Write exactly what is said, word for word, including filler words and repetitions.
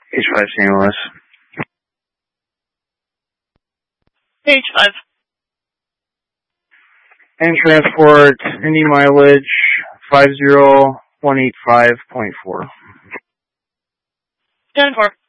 Page five, Saint Louis. Page five. And transport, Indy mileage, five zero one eight five point four. ten four.